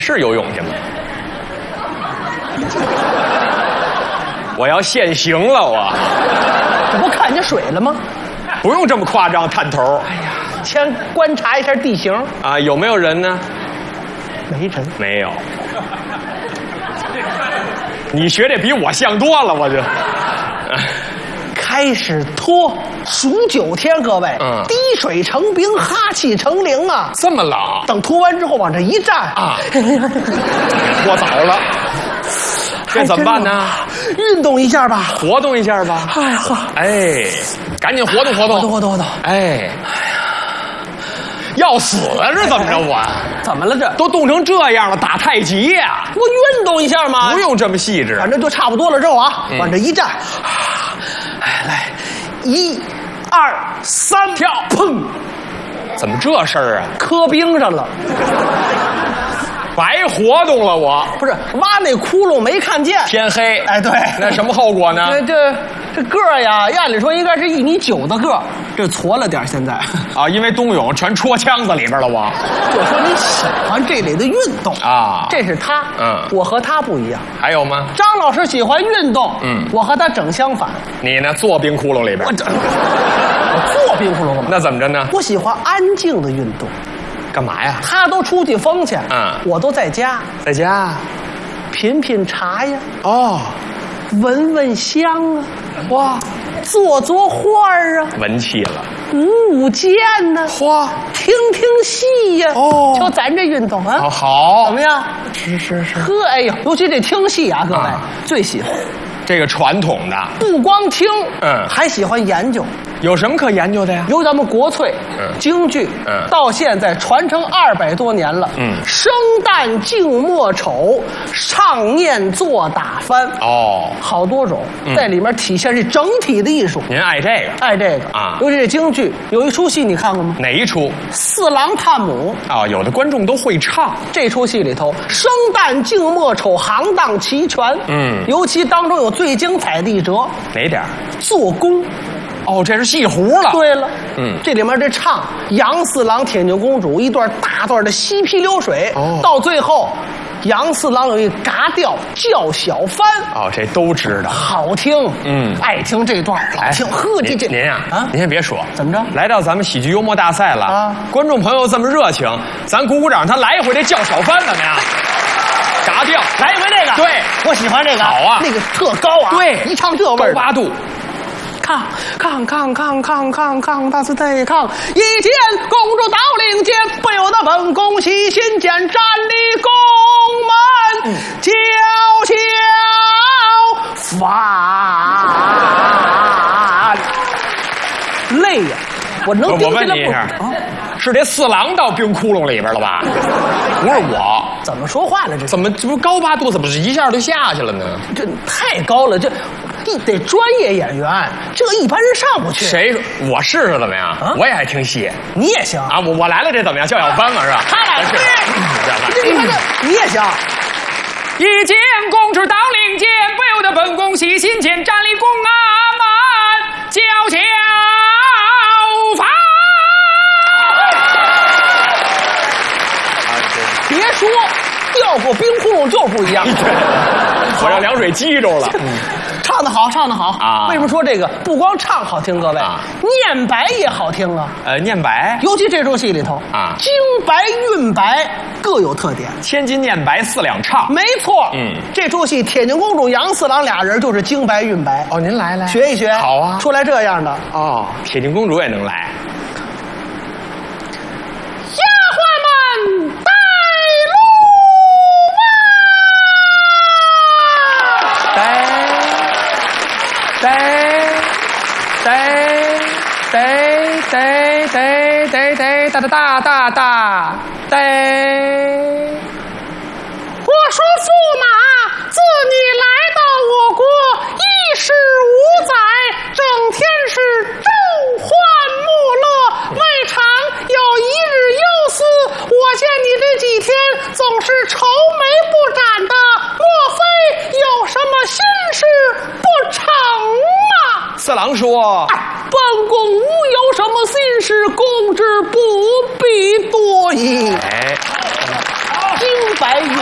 是游泳去吗？我要现行了，我这不看见水了吗？ 不用这么夸张，探头。 哎呀，先观察一下地形啊，有没有人呢？ 没人， 没有。你学的比我像多了，我就。 开始拖，数9天，各位，滴水成冰，哈气成灵啊！ 这么冷？ 等拖完之后往这一站啊，过早了。这怎么办呢？ 运动一下吧， 活动一下吧。 哎呀呵， 哎，赶紧活动活动， 活动。 哎，要死了是怎么着？我怎么了？这都冻成这样了，打太极呀？ 不运动一下吗？ 不用这么细致， 反正就差不多了。之后啊，往这一站，哎，来，1、2、3， 跳， 砰！ 怎么这事儿啊？ 磕冰上了。 白活动了我， 不是挖那窟窿没看见， 天黑。 哎，对， 那什么后果呢？ 这个儿呀，按理说应该是1.9米的个儿，这矬了点现在。 啊，因为冬泳全戳腔子里边了我。 我说你喜欢这类的运动啊， 这是他，我和他不一样。 还有吗？ 张老师喜欢运动，我和他整相反。 你呢？坐冰窟窿里边。 我坐冰窟窿干嘛？ 那怎么着呢？ 我喜欢安静的运动。 干嘛呀？ 他都出去疯去，我都在家。 在家， 品品茶呀， 哦， 闻闻香啊，哇，做花儿啊， 文气了。 舞剑呢， 嚯， 听戏呀，哦，就咱这运动啊， 好， 怎么样？ 是。 呵，哎呦，尤其这听戏啊，各位最喜欢这个传统的， 不光听，还喜欢研究。 有什么可研究的呀？ 由咱们国粹，京剧，到现在传承200多年了，生旦净末丑，唱念做打翻，哦，好多种，在里面体现这整体的艺术。 您爱这个？ 爱这个啊！尤其这京剧有一出戏你看过吗？ 哪一出？ 四郎探母啊，有的观众都会唱。 这出戏里头，生旦净末丑行当齐全，尤其当中有最精彩的一折， 哪点？ 做工。 哦，这是戏胡了。 对了，这里面这唱杨四郎、铁镜公主一段大段的嬉皮流水，到最后，杨四郎有一嘎调叫小番。 哦，这都知道， 好听。爱听这段老听。呵，这您呀，您先别说， 怎么着？ 来到咱们喜剧幽默大赛了啊！观众朋友这么热情，咱鼓鼓掌，他来一回这叫小番怎么样？嘎调， 来一回这个。 对， 我喜欢这个。 好啊， 那个特高啊。 对， 一唱这味儿。 高8度。 抗，大是对抗。一见公主到领间，不由得本宫喜心间，站立宫门叫小番。累呀，我能顶起来。 我问你一下，是这四郎到冰窟窿里边了吧？不是我。 怎么说话了？这怎么这不高8度？怎么一下就下去了呢？ 这太高了，这得专业演员，这一般人上不去。 谁？我试试怎么样？我也爱听戏。 你也行啊！我来了，这怎么样？叫小番嘛是吧？ 他来了，你也行。 一见公主到领间，不由得本宫喜心间，站立宫门叫小番。 别说，掉过冰窟窿就不一样。 我让凉水激着了。 唱得好，唱得好啊！为什么说这个不光唱好听，各位，念白也好听啊。 念白， 尤其这出戏里头啊，京白韵白各有特点。 千金念白4两唱， 没错。这出戏铁镜公主杨四郎俩人就是京白韵白。 哦，您来学一学。 好啊， 出来这样的哦，铁镜公主也能来。 丫鬟们带路我说驸马，自你来到我国1世5载，整天是召唤穆乐，未尝有一日忧思。我见你这几天总是愁眉不展的，莫非有什么心事不成啊？ 四郎说：“ 本宫无有什么心事，公之不必多疑。京白云。